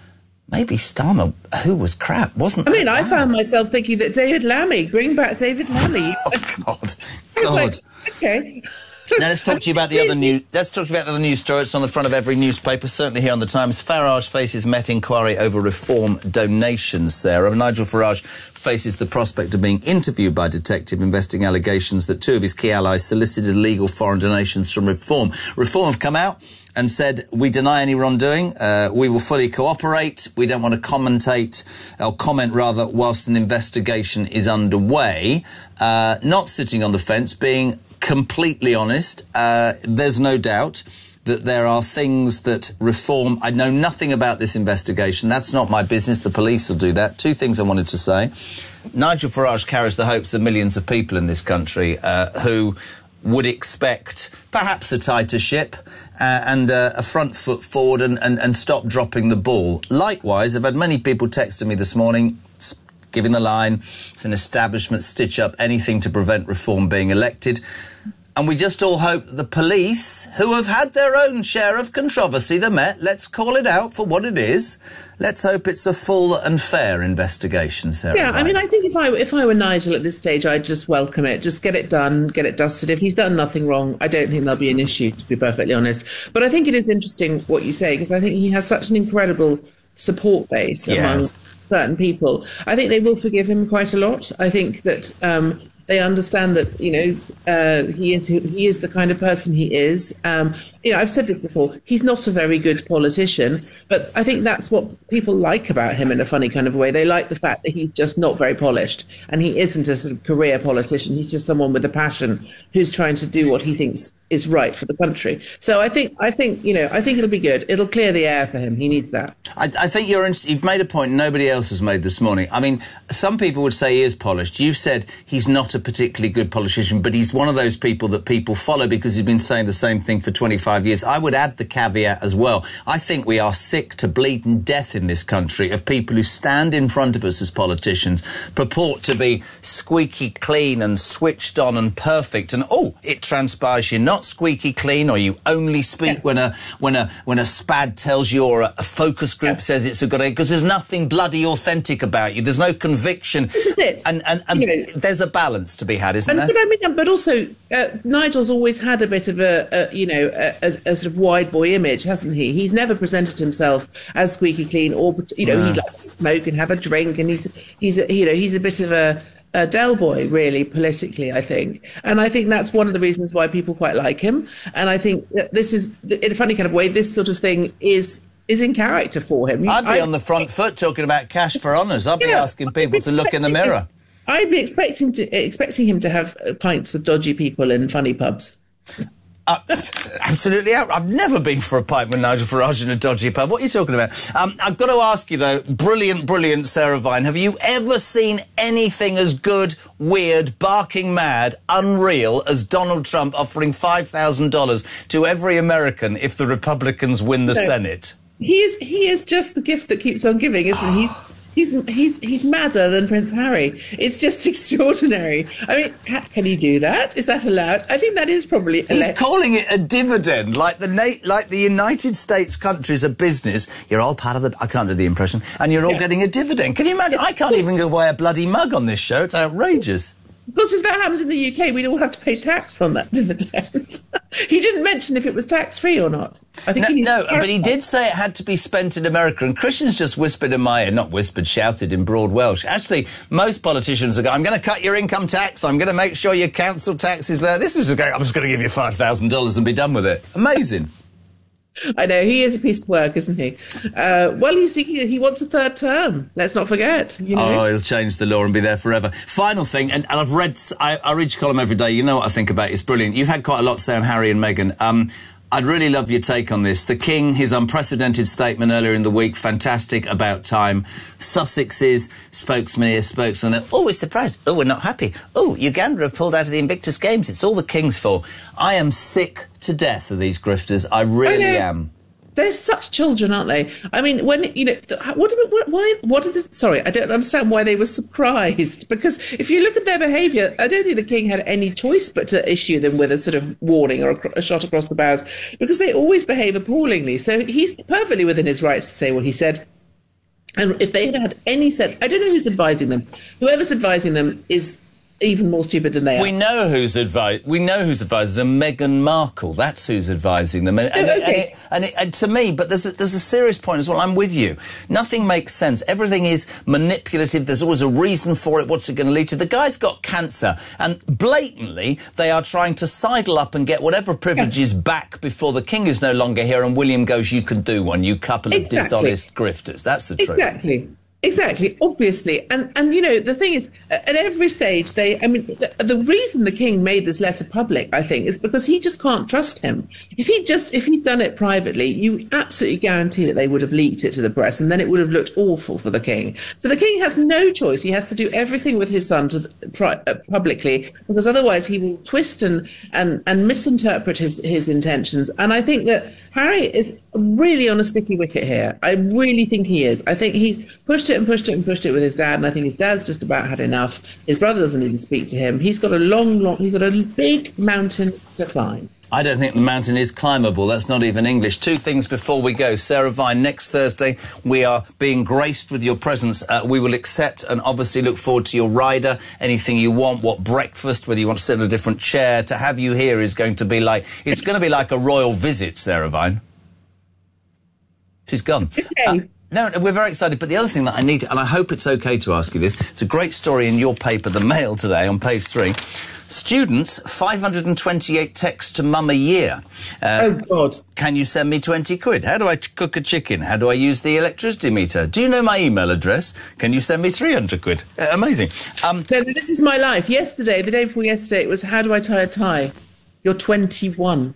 maybe Starmer, who was crap, wasn't. I mean, I found myself thinking that David Lammy, bring back David Lammy. Oh God, God. Like, okay. Now let's talk to you about the other news. Let's talk to you about the other news story. It's on the front of every newspaper, certainly here on the Times. Farage faces Met inquiry over reform donations. Sarah, Nigel Farage faces the prospect of being interviewed by a detective investigating allegations that two of his key allies solicited illegal foreign donations from Reform. Reform have come out and said, we deny any wrongdoing, uh, we will fully cooperate, we don't want to commentate, or comment rather, whilst an investigation is underway. Uh, not sitting on the fence, being completely honest, uh, there's no doubt that there are things that Reform... I know nothing about this investigation. That's not my business. The police will do that. Two things I wanted to say. Nigel Farage carries the hopes of millions of people in this country uh, who would expect perhaps a tighter ship uh, and uh, a front foot forward and, and, and stop dropping the ball. Likewise, I've had many people texting me this morning giving the line, it's an establishment stitch-up, anything to prevent Reform being elected. And we just all hope that the police, who have had their own share of controversy, the Met, let's call it out for what it is, let's hope it's a full and fair investigation, Sarah. Yeah, I mean, I think if I if I were Nigel at this stage, I'd just welcome it. Just get it done, get it dusted. If he's done nothing wrong, I don't think there'll be an issue, to be perfectly honest. But I think it is interesting what you say, because I think he has such an incredible support base yes. among certain people. I think they will forgive him quite a lot. I think that um, they understand that, you know, uh, he is who, he is the kind of person he is. Um, you know, I've said this before, he's not a very good politician, but I think that's what people like about him in a funny kind of way. They like the fact that he's just not very polished, and he isn't a sort of career politician. He's just someone with a passion who's trying to do what he thinks is right for the country. So I think, I think, you know, I think it'll be good. It'll clear the air for him. He needs that. I, I think you're in, you've made a point nobody else has made this morning. I mean, some people would say he is polished. You've said he's not a particularly good politician, but he's one of those people that people follow because he's been saying the same thing for twenty-five years. I would add the caveat as well. I think we are sick to bleeding death in this country of people who stand in front of us as politicians, purport to be squeaky clean and switched on and perfect, and oh, it transpires you're not squeaky clean, or you only speak yeah. when a when a when a SPAD tells you, or a, a focus group yeah. says it's a good idea, because there's nothing bloody authentic about you. There's no conviction. This is it. And and, and you know, there's a balance to be had, isn't and, there? But I mean, but also uh, Nigel's always had a bit of a, a you know a, a, a sort of wide boy image, hasn't he? He's never presented himself as squeaky clean, or you know yeah. he likes to smoke and have a drink, and he's he's a, you know he's a bit of a Uh, Del Boy, really, politically, I think. And I think that's one of the reasons why people quite like him. And I think that this is, in a funny kind of way, this sort of thing is is in character for him. I'd be I, on the front foot talking about cash for honours. I'd be yeah, asking people to look in the mirror. I'd be expecting to expecting him to have pints with dodgy people in funny pubs. Uh, absolutely out. I've never been for a pint with Nigel Farage in a dodgy pub. What are you talking about? Um, I've got to ask you, though, brilliant, brilliant Sarah Vine, have you ever seen anything as good, weird, barking mad, unreal as Donald Trump offering five thousand dollars to every American if the Republicans win the no, Senate? He is, he is just the gift that keeps on giving, isn't he? He's he's he's madder than Prince Harry. It's just extraordinary. I mean, can he do that? Is that allowed? I think that is probably. He's calling it a dividend, like the na- like the United States country's a business. You're all part of the. I can't do the impression, and you're all yeah. getting a dividend. Can you imagine? I can't even give away a bloody mug on this show. It's outrageous. Because if that happened in the U K, we'd all have to pay tax on that dividend. He didn't mention if it was tax-free or not. I think no, he no but he did say it had to be spent in America, and Christian's just whispered in my ear, not whispered, shouted in broad Welsh. Actually, most politicians are going, I'm going to cut your income tax, I'm going to make sure your council tax is low. This was going, I'm just going to give you five thousand dollars and be done with it. Amazing. I know, he is a piece of work, isn't he? Uh, well, he's, he, he wants a third term. Let's not forget. You know? Oh, he'll change the law and be there forever. Final thing, and, and I've read, I, I read your column every day. You know what I think about it. It's brilliant. You've had quite a lot to say on Harry and Meghan. Um, I'd really love your take on this. The King, his unprecedented statement earlier in the week, fantastic, about time. Sussex's spokesman here, spokesman there. Oh, we're surprised. Oh, we're not happy. Oh, Uganda have pulled out of the Invictus Games. It's all the King's fault. I am sick to death of these grifters. I really I am. They're such children, aren't they? I mean, when, you know, what, what, why, what did this, sorry, I don't understand why they were surprised. Because if you look at their behaviour, I don't think the King had any choice but to issue them with a sort of warning or a, a shot across the bows, because they always behave appallingly. So he's perfectly within his rights to say what he said. And if they had had any sense, I don't know who's advising them. Whoever's advising them is even more stupid than they are. We know who's advi- We know who's advising them. Meghan Markle. That's who's advising them. And, and, oh, okay. and, it, and, it, and to me, but there's a, there's a serious point as well. I'm with you. Nothing makes sense. Everything is manipulative. There's always a reason for it. What's it going to lead to? The guy's got cancer, and blatantly they are trying to sidle up and get whatever privileges yeah. back before the King is no longer here. And William goes, "You can do one, you couple of exactly. dishonest grifters." That's the truth. Exactly. Exactly, obviously. And, and you know, the thing is, at every stage, they, I mean, the, the reason the King made this letter public, I think, is because he just can't trust him. If he just, if he'd done it privately, you absolutely guarantee that they would have leaked it to the press, and then it would have looked awful for the King. So the King has no choice. He has to do everything with his son to the, pri- uh, publicly, because otherwise he will twist and, and, and misinterpret his, his intentions. And I think that Harry is really on a sticky wicket here. I really think he is. I think he's pushed it and pushed it and pushed it with his dad, and I think his dad's just about had enough. His brother doesn't even speak to him. He's got a long, long, he's got a big mountain to climb. I don't think the mountain is climbable. That's not even English. Two things before we go. Sarah Vine, next Thursday we are being graced with your presence. Uh, we will accept and obviously look forward to your rider. Anything you want, what breakfast, whether you want to sit in a different chair. To have you here is going to be like, it's going to be like a royal visit, Sarah Vine. She's gone. Okay. Uh, No, we're very excited. But the other thing that I need, to, and I hope it's OK to ask you this, it's a great story in your paper, The Mail, today, on page three. Students, five hundred twenty-eight texts to mum a year. Uh, oh, God. Can you send me twenty quid? How do I ch- cook a chicken? How do I use the electricity meter? Do you know my email address? Can you send me three hundred quid? Uh, amazing. Um, so this is my life. Yesterday, the day before yesterday, it was, how do I tie a tie? You're twenty-one.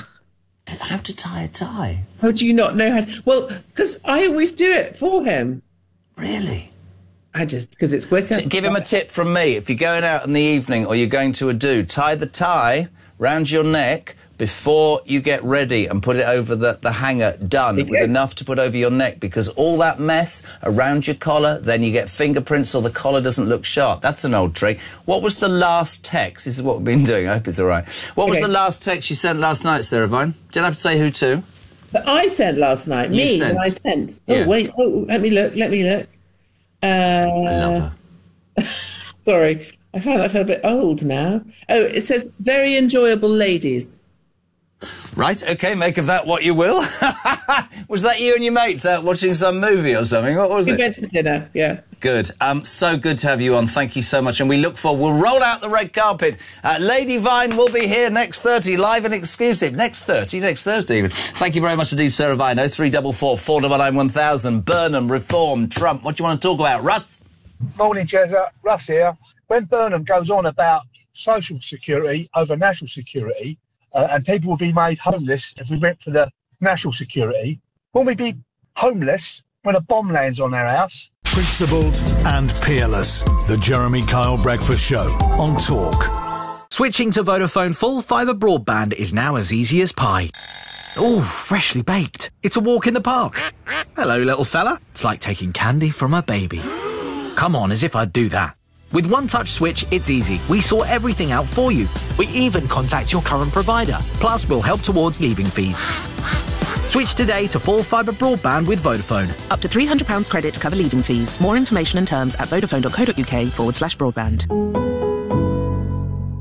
How to tie a tie? How do you not know how to... Well, because I always do it for him. Really? I just... Because it's quicker. So give him a tip from me. If you're going out in the evening or you're going to a do, tie the tie round your neck before you get ready and put it over the, the hanger, done, with enough to put over your neck, because all that mess around your collar, then you get fingerprints or the collar doesn't look sharp. That's an old trick. What was the last text? This is what we've been doing. I hope it's all right. What was okay. the last text you sent last night, Sarah Vine? Didn't have to say who to. That I sent last night. You Me, sent. I sent. Oh, Yeah. wait. Oh, let me look. Let me look. Uh, I love her. Sorry. I found I feel a bit old now. Oh, it says, very enjoyable ladies. Right, OK, make of that what you will. Was that you and your mates out watching some movie or something? What was we it? We went for dinner, yeah. Good. Um, so good to have you on. Thank you so much. And we look forward. We'll roll out the red carpet. Uh, Lady Vine will be here next thirty, live and exclusive. Next thirty, next Thursday even. Thank you very much indeed, Sarah Vine. oh three four four, four nine nine, one thousand. Burnham, Reform, Trump. What do you want to talk about, Russ? Morning, Jezza. Russ here. When Burnham goes on about social security over national security, uh, and people will be made homeless if we went for the national security, won't we be homeless when a bomb lands on our house? Principled and peerless. The Jeremy Kyle Breakfast Show on Talk. Switching to Vodafone full fibre broadband is now as easy as pie. Ooh, freshly baked. It's a walk in the park. Hello, little fella. It's like taking candy from a baby. Come on, as if I'd do that. With One Touch Switch, it's easy. We sort everything out for you. We even contact your current provider. Plus, we'll help towards leaving fees. Switch today to full fibre broadband with Vodafone. Up to three hundred pounds credit to cover leaving fees. More information and terms at vodafone.co.uk forward slash broadband.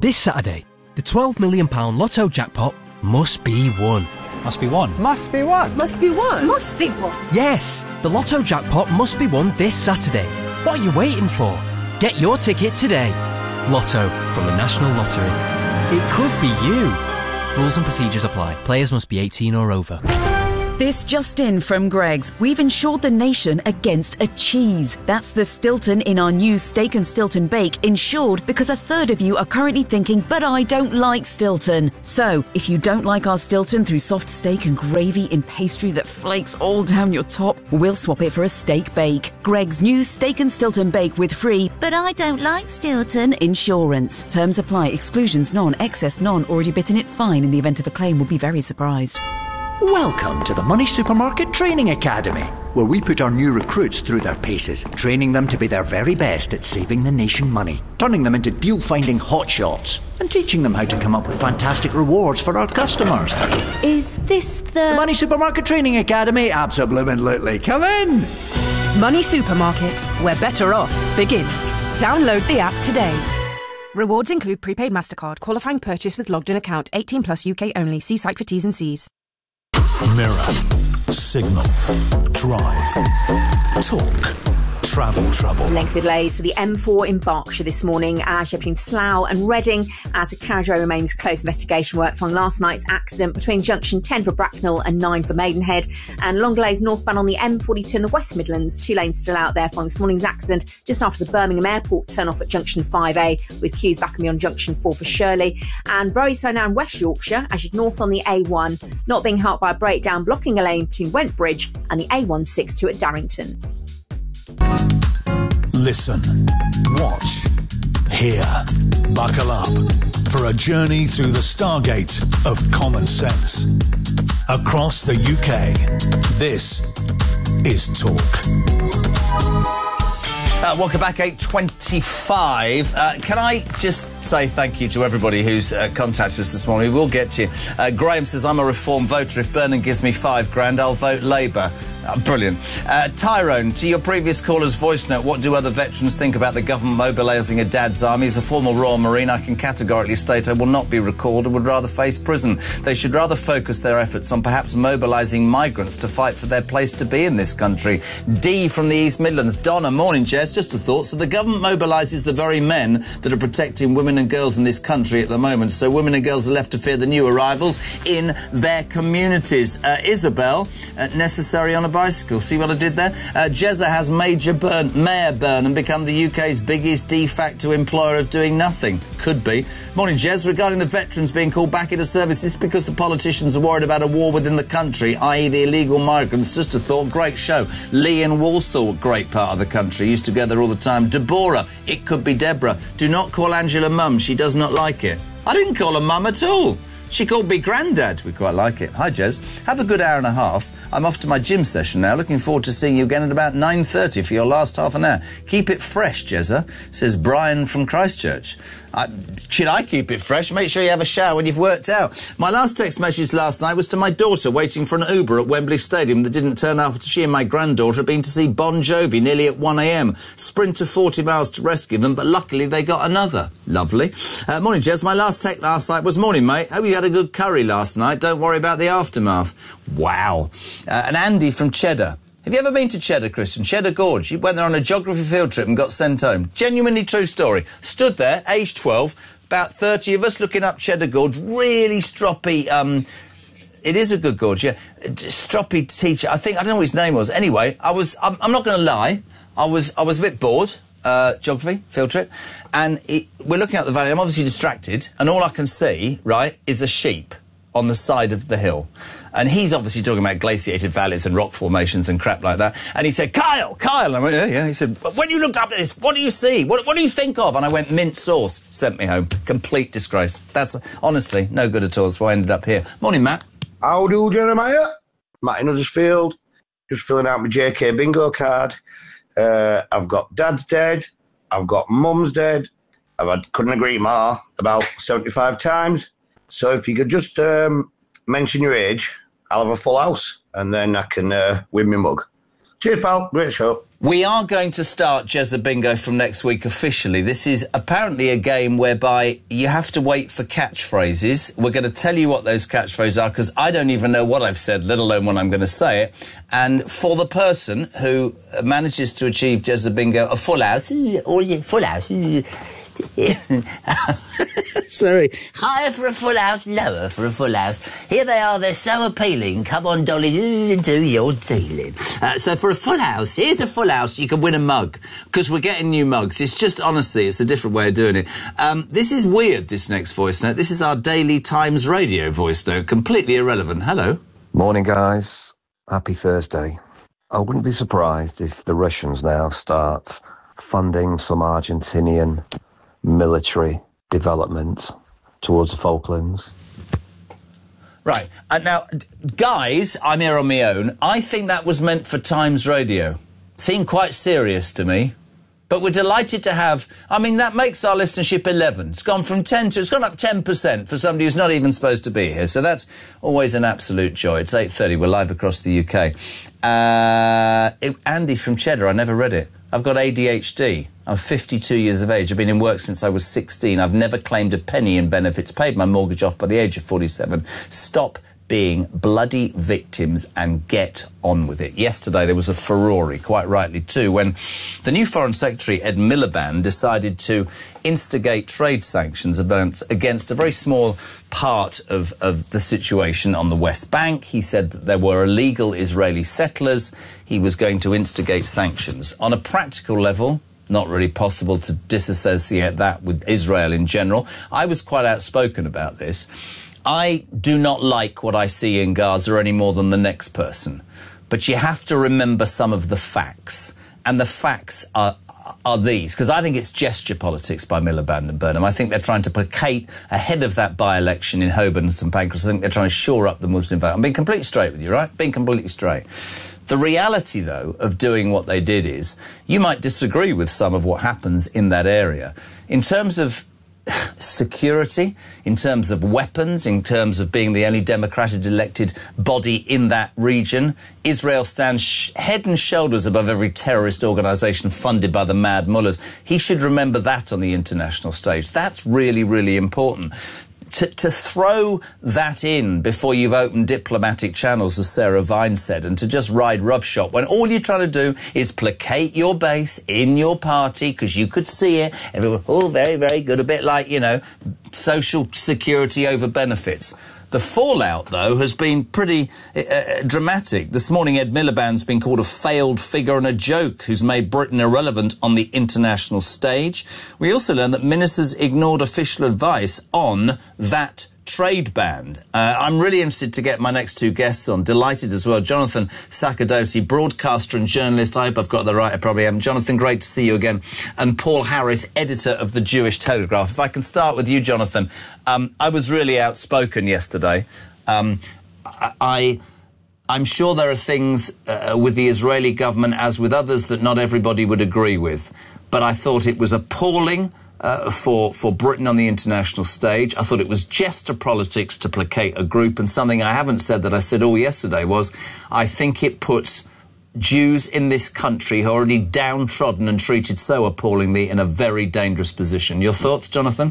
This Saturday, the twelve million pounds Lotto jackpot must be won. Must be won. Must be won. Must be won. Must be won. Yes, the Lotto jackpot must be won this Saturday. What are you waiting for? Get your ticket today. Lotto from the National Lottery. It could be you. Rules and procedures apply. Players must be eighteen or over. This just in from Greggs. We've insured the nation against a cheese. That's the Stilton in our new Steak and Stilton Bake, insured because a third of you are currently thinking, but I don't like Stilton. So, if you don't like our Stilton through soft steak and gravy in pastry that flakes all down your top, we'll swap it for a steak bake. Greggs' new Steak and Stilton Bake with free, but I don't like Stilton insurance. Terms apply. Exclusions none. Excess none. Already bitten it fine. In the event of a claim, will be very surprised. Welcome to the Money Supermarket Training Academy, where we put our new recruits through their paces, training them to be their very best at saving the nation money, turning them into deal-finding hotshots, and teaching them how to come up with fantastic rewards for our customers. Is this the... The Money Supermarket Training Academy? Absolutely. Come in! Money Supermarket, where better off begins. Download the app today. Rewards include prepaid MasterCard, qualifying purchase with logged in account, eighteen plus U K only. See site for T's and C's. Mirror, Signal, Drive, Talk, Travel Trouble. Lengthy delays for the M four in Berkshire this morning as between Slough and Reading as the carriageway remains closed. Investigation work following last night's accident between junction ten for Bracknell and nine for Maidenhead, and long delays northbound on the M forty-two in the West Midlands. Two lanes still out there following this morning's accident just after the Birmingham Airport turn off at junction five A, with queues back and beyond junction four for Shirley. And very slow now in West Yorkshire as you north on the A one, not being helped by a breakdown blocking a lane between Wentbridge and the A one sixty-two at Darrington. Listen, watch, hear, buckle up for a journey through the stargate of common sense. Across the U K, this is Talk. Uh, welcome back, eight twenty-five. Uh, can I just say thank you to everybody who's uh, contacted us this morning? We'll get to you. Uh, Graham says, I'm a Reform voter. If Burnham gives me five grand, I'll vote Labour. Oh, brilliant. Uh, Tyrone, to your previous caller's voice note, what do other veterans think about the government mobilising a dad's army? As a former Royal Marine, I can categorically state I will not be recalled and would rather face prison. They should rather focus their efforts on perhaps mobilising migrants to fight for their place to be in this country. D from the East Midlands. Donna, morning, Jez. Just a thought. So the government mobilises the very men that are protecting women and girls in this country at the moment, so women and girls are left to fear the new arrivals in their communities. Uh, Isabel, uh, necessary on a bicycle. See what I did there? Uh, Jezza has Major Burn, Mayor Burnham become the U K's biggest de facto employer of doing nothing. Could be. Morning, Jez. Regarding the veterans being called back into service, this is because the politicians are worried about a war within the country, that is the illegal migrants. Just a thought. Great show. Lee in Walsall, great part of the country. Used to go there all the time. Deborah, it could be Deborah. Do not call Angela mum. She does not like it. I didn't call her mum at all. She called me Grandad. We quite like it. Hi, Jez. Have a good hour and a half. I'm off to my gym session now. Looking forward to seeing you again at about nine thirty for your last half an hour. Keep it fresh, Jezza, says Brian from Christchurch. I, should I keep it fresh? Make sure you have a shower when you've worked out. My last text message last night was to my daughter waiting for an Uber at Wembley Stadium that didn't turn up. She and my granddaughter had been to see Bon Jovi nearly at one a m. Sprint to forty miles to rescue them, but luckily they got another. Lovely. Uh, morning, Jez. My last text last night was, morning, mate. Hope you had a good curry last night. Don't worry about the aftermath. Wow. Uh, and Andy from Cheddar. Have you ever been to Cheddar, Christian? Cheddar Gorge. You went there on a geography field trip and got sent home. Genuinely true story. Stood there, age twelve, about thirty of us looking up Cheddar Gorge. Really stroppy, um... It is a good gorge, yeah. Stroppy teacher. I think, I don't know what his name was. Anyway, I was, I'm, I'm not going to lie. I was, I was a bit bored. Uh, geography, field trip. And it, we're looking up the valley. I'm obviously distracted. And all I can see, right, is a sheep on the side of the hill. And he's obviously talking about glaciated valleys and rock formations and crap like that. And he said, Kyle, Kyle. And I went, yeah, yeah. He said, when you looked up at this, what do you see? What, what do you think of? And I went, mint sauce. Sent me home. Complete disgrace. That's, honestly, no good at all. That's why I ended up here. Morning, Matt. How do, Jeremiah? Matt in Huddersfield. Just filling out my J K bingo card. Uh, I've got Dad's dead. I've got Mum's dead. I've had couldn't agree more about seventy-five times. So if you could just um, mention your age, I'll have a full house, and then I can uh, win my mug. Cheers, pal. Great show. We are going to start Jezza Bingo from next week officially. This is apparently a game whereby you have to wait for catchphrases. We're going to tell you what those catchphrases are because I don't even know what I've said, let alone when I'm going to say it. And for the person who manages to achieve Jezza Bingo a full house, or yeah, full house, sorry, higher for a full house, lower for a full house. Here they are, they're so appealing. Come on, Dolly, do your dealing. Uh, so for a full house, here's a full house, you can win a mug, because we're getting new mugs. It's just, honestly, it's a different way of doing it. Um, this is weird, this next voice note. This is our Daily Times Radio voice note, completely irrelevant. Hello. Morning, guys. Happy Thursday. I wouldn't be surprised if the Russians now start funding some Argentinian military development towards the Falklands. Right. Uh, now, guys, I'm here on my own. I think that was meant for Times Radio. Seemed quite serious to me. But we're delighted to have... I mean, that makes our listenership eleven. It's gone from ten to... It's gone up ten percent for somebody who's not even supposed to be here. So that's always an absolute joy. It's eight thirty. We're live across the U K. Uh, it, Andy from Cheddar, I never read it. I've got A D H D. I'm fifty-two years of age. I've been in work since I was sixteen. I've never claimed a penny in benefits, paid my mortgage off by the age of forty-seven. Stop being bloody victims and get on with it. Yesterday there was a furore, quite rightly too, when the new Foreign Secretary, Ed Miliband, decided to instigate trade sanctions against a very small part of, of the situation on the West Bank. He said that there were illegal Israeli settlers. He was going to instigate sanctions. On a practical level, not really possible to disassociate that with Israel in general. I was quite outspoken about this. I do not like what I see in Gaza any more than the next person. But you have to remember some of the facts. And the facts are are these. Because I think it's gesture politics by Miliband and Burnham. I think they're trying to placate ahead of that by-election in Holborn and St Pancras. I think they're trying to shore up the Muslim vote. I'm being completely straight with you, right? Being completely straight. The reality, though, of doing what they did is you might disagree with some of what happens in that area. In terms of security, in terms of weapons, in terms of being the only democratically elected body in that region, Israel stands sh- head and shoulders above every terrorist organisation funded by the mad mullahs. He should remember that on the international stage. That's really, really important. To, to throw that in before you've opened diplomatic channels, as Sarah Vine said, and to just ride roughshod when all you're trying to do is placate your base in your party, because you could see it. Everyone, oh, very, very good. A bit like, you know, social security over benefits. The fallout, though, has been pretty uh, dramatic. This morning, Ed Miliband's been called a failed figure and a joke who's made Britain irrelevant on the international stage. We also learned that ministers ignored official advice on that trade ban. Uh, I'm really interested to get my next two guests on. Delighted as well. Jonathan Sacerdoti, broadcaster and journalist. I hope I've got that right. I probably haven't. Jonathan, great to see you again. And Paul Harris, editor of the Jewish Telegraph. If I can start with you, Jonathan. Um, I was really outspoken yesterday. Um, I... I I'm sure there are things uh, with the Israeli government, as with others, that not everybody would agree with. But I thought it was appalling Uh, for, for Britain on the international stage. I thought it was gesture politics to placate a group, and something I haven't said that I said all yesterday was I think it puts Jews in this country who are already downtrodden and treated so appallingly in a very dangerous position. Your thoughts, Jonathan?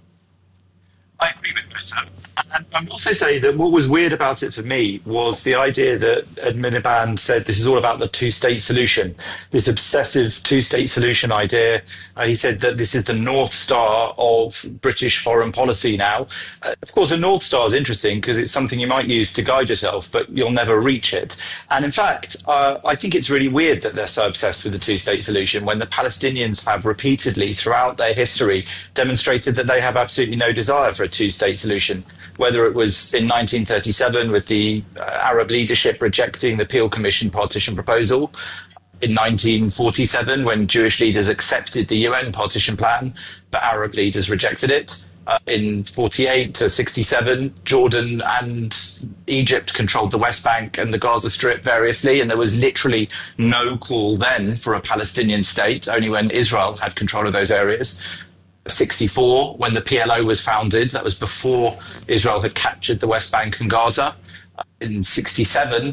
I agree with Chris. And I would also say that what was weird about it for me was the idea that Ed Miliband said this is all about the two-state solution, this obsessive two-state solution idea. Uh, he said that this is the North Star of British foreign policy now. Uh, of course, a North Star is interesting because it's something you might use to guide yourself, but you'll never reach it. And in fact, uh, I think it's really weird that they're so obsessed with the two-state solution when the Palestinians have repeatedly throughout their history demonstrated that they have absolutely no desire for a two-state solution. Whether it was in nineteen thirty-seven with the uh, Arab leadership rejecting the Peel Commission partition proposal, in nineteen forty-seven when Jewish leaders accepted the U N partition plan, but Arab leaders rejected it. Uh, in forty-eight to sixty-seven, Jordan and Egypt controlled the West Bank and the Gaza Strip variously, and there was literally no call then for a Palestinian state, only when Israel had control of those areas. sixty-four, when the P L O was founded, that was before Israel had captured the West Bank and Gaza. In sixty-seven,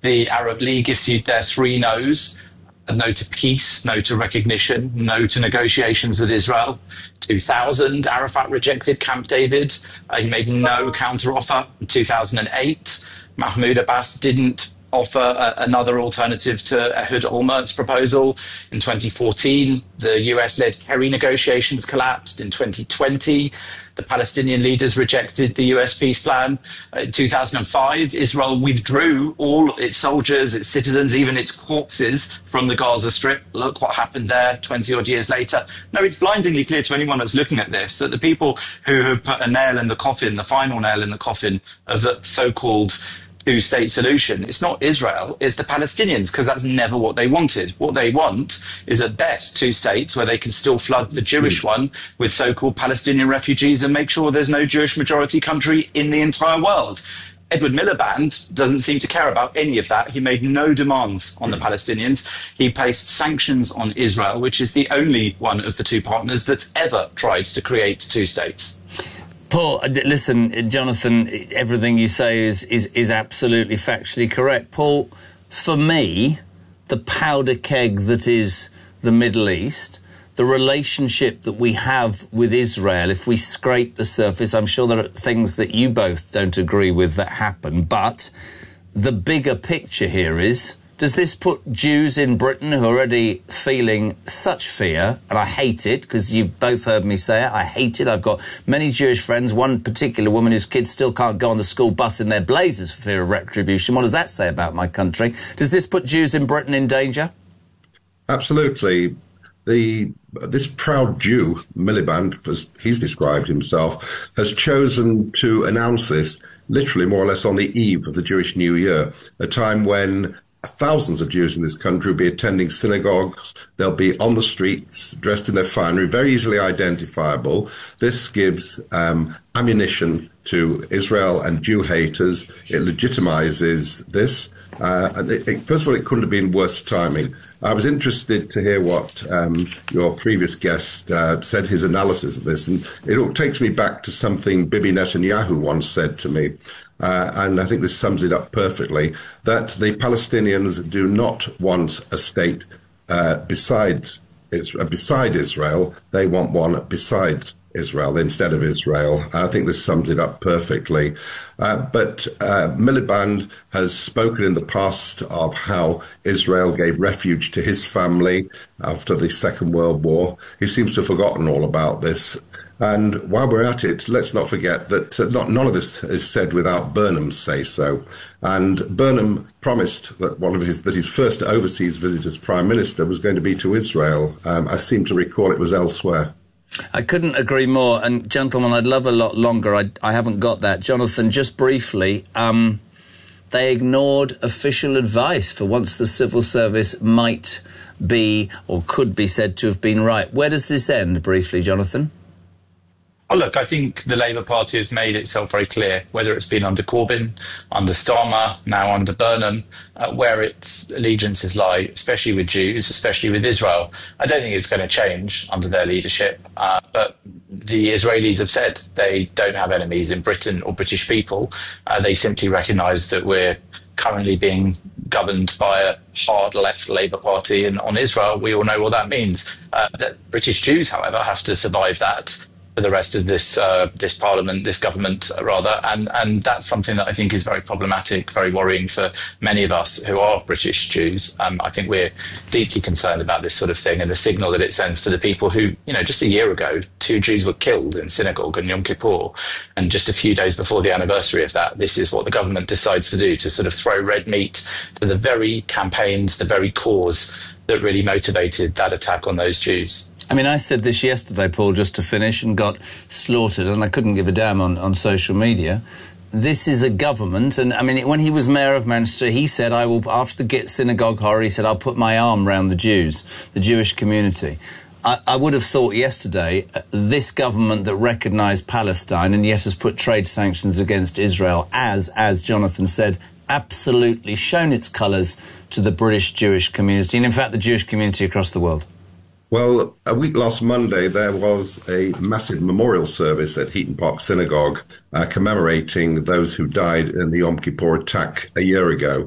The Arab League issued their three no's. A no to peace, no to recognition, no to negotiations with Israel. two thousand, Arafat rejected Camp David. Uh, he made no counteroffer. In two thousand eight, Mahmoud Abbas didn't offer a, another alternative to Ehud Olmert's proposal. In twenty fourteen, the U S-led Kerry negotiations collapsed. In twenty twenty, the Palestinian leaders rejected the U S peace plan. In two thousand five, Israel withdrew all of its soldiers, its citizens, even its corpses from the Gaza Strip. Look what happened there twenty-odd years later. No, it's blindingly clear to anyone that's looking at this that the people who have put a nail in the coffin, the final nail in the coffin of the so-called two-state solution, it's not Israel, it's the Palestinians, because that's never what they wanted. What they want is at best two states where they can still flood the Jewish mm. one with so-called Palestinian refugees and make sure there's no Jewish majority country in the entire world. Edward Miliband doesn't seem to care about any of that. He made no demands on the Palestinians. He placed sanctions on Israel, which is the only one of the two partners that's ever tried to create two states. Paul, listen, Jonathan, everything you say is, is, is absolutely factually correct. Paul, for me, the powder keg that is the Middle East, the relationship that we have with Israel, if we scrape the surface, I'm sure there are things that you both don't agree with that happen, but the bigger picture here is, does this put Jews in Britain who are already feeling such fear, and I hate it, because you've both heard me say it, I hate it. I've got many Jewish friends, one particular woman whose kids still can't go on the school bus in their blazers for fear of retribution. What does that say about my country? Does this put Jews in Britain in danger? Absolutely. The this proud Jew, Miliband, as he's described himself, has chosen to announce this literally more or less on the eve of the Jewish New Year, a time when thousands of Jews in this country will be attending synagogues. They'll be on the streets, dressed in their finery, very easily identifiable. This gives um, ammunition to Israel and Jew haters. It legitimizes this. Uh, and it, it, first of all, it couldn't have been worse timing. I was interested to hear what um, your previous guest uh, said, his analysis of this, and it all takes me back to something Bibi Netanyahu once said to me. Uh, and I think this sums it up perfectly, that the Palestinians do not want a state uh, beside, uh, beside Israel. They want one beside Israel instead of Israel. I think this sums it up perfectly. Uh, but uh, Miliband has spoken in the past of how Israel gave refuge to his family after the Second World War. He seems to have forgotten all about this. And while we're at it, let's not forget that uh, not, none of this is said without Burnham's say-so. And Burnham promised that one of his that his first overseas visit as Prime Minister was going to be to Israel. Um, I seem to recall it was elsewhere. I couldn't agree more. And, gentlemen, I'd love a lot longer. I, I haven't got that. Jonathan, just briefly, um, they ignored official advice for once the civil service might be or could be said to have been right. Where does this end, briefly, Jonathan? Oh, look, I think the Labour Party has made itself very clear, whether it's been under Corbyn, under Starmer, now under Burnham, uh, where its allegiances lie, especially with Jews, especially with Israel. I don't think it's going to change under their leadership, uh, but the Israelis have said they don't have enemies in Britain or British people. Uh, they simply recognise that we're currently being governed by a hard left Labour Party, and on Israel, we all know what that means. Uh, that British Jews, however, have to survive that for the rest of this uh, this parliament, this government, uh, rather, and and that's something that I think is very problematic, very worrying for many of us who are British Jews. Um, I think we're deeply concerned about this sort of thing and the signal that it sends to the people who, you know, just a year ago, two Jews were killed in synagogue on Yom Kippur, and just a few days before the anniversary of that, this is what the government decides to do, to sort of throw red meat to the very campaigns, the very cause that really motivated that attack on those Jews. I mean, I said this yesterday, Paul, just to finish, and got slaughtered, and I couldn't give a damn on, on social media. This is a government, and I mean, when he was mayor of Manchester, he said, I will, after the synagogue horror, he said, I'll put my arm around the Jews, the Jewish community. I, I would have thought yesterday, uh, this government that recognised Palestine and yet has put trade sanctions against Israel, as, as Jonathan said, absolutely shown its colours to the British Jewish community, and in fact the Jewish community across the world. Well, a week last Monday, there was a massive memorial service at Heaton Park Synagogue uh, commemorating those who died in the Yom Kippur attack a year ago.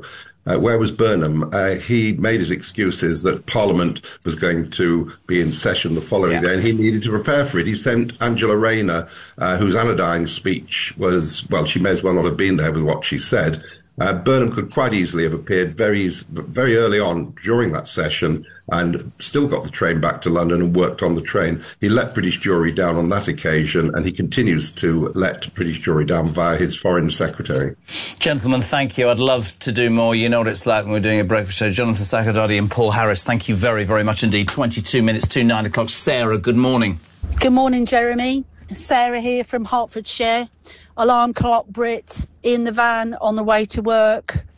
Uh, where was Burnham? Uh, he made his excuses that Parliament was going to be in session the following yeah. day, and he needed to prepare for it. He sent Angela Rayner, uh, whose anodyne speech was, well, she may as well not have been there with what she said. Uh, Burnham could quite easily have appeared very, very early on during that session and still got the train back to London and worked on the train. He let British Jewry down on that occasion, and he continues to let British Jewry down via his foreign secretary. Gentlemen, thank you. I'd love to do more. You know what it's like when we're doing a breakfast show. Jonathan Sacadati and Paul Harris, thank you very, very much indeed. twenty-two minutes to nine o'clock. Sarah, good morning. Good morning, Jeremy. Sarah here from Hertfordshire. Alarm clock Brit in the van on the way to work.